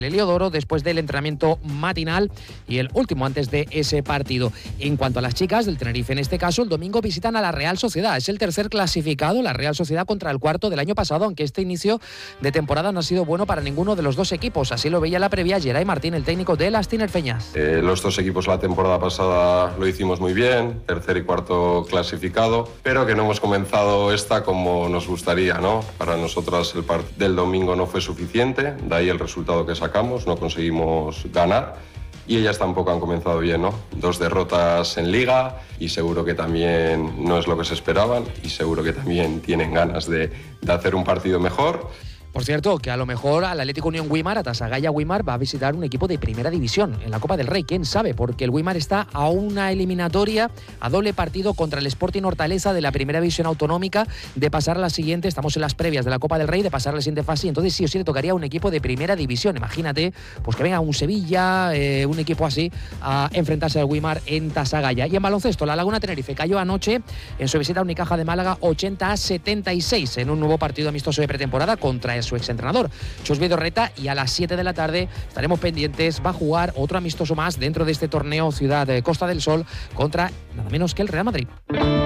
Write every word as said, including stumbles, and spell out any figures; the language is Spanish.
Heliodoro después del entrenamiento matinal y el último antes de ese partido. En cuanto a las chicas del Tenerife, en este caso, el domingo visitan a la Real Sociedad. Es el tercer clasificado, la Real Sociedad, contra el cuarto del año pasado, aunque este inicio de temporada no ha sido bueno para ninguno de los dos equipos. Así lo veía la previa Geray Martín, el técnico de las tinerfeñas. Eh, los dos equipos la temporada pasada lo hicimos muy bien, tercer y cuarto clasificado, pero que no hemos comenzado esta como nos gustaría, ¿no? Para nosotras el partido del domingo no fue suficiente, de ahí el resultado que sacamos. No conseguimos ganar y ellas tampoco han comenzado bien, ¿no? Dos derrotas en Liga y seguro que también no es lo que se esperaban y seguro que también tienen ganas de, de hacer un partido mejor. Por cierto, que a lo mejor al Atlético Unión Güímar, a Tasagaya Güímar, va a visitar un equipo de primera división en la Copa del Rey. ¿Quién sabe? Porque el Güímar está a una eliminatoria, a doble partido contra el Sporting Hortaleza de la primera división autonómica, de pasar a la siguiente, estamos en las previas de la Copa del Rey, de pasar a la siguiente fase. Entonces sí o sí le tocaría a un equipo de primera división. Imagínate, pues que venga un Sevilla, eh, un equipo así, a enfrentarse al Güímar en Tasagaya. Y en baloncesto, la Laguna Tenerife cayó anoche en su visita a Unicaja de Málaga ochenta a setenta y seis en un nuevo partido amistoso de pretemporada contra su exentrenador, Chus Vidorreta, y a las siete de la tarde estaremos pendientes, va a jugar otro amistoso más dentro de este torneo Ciudad de Costa del Sol contra nada menos que el Real Madrid.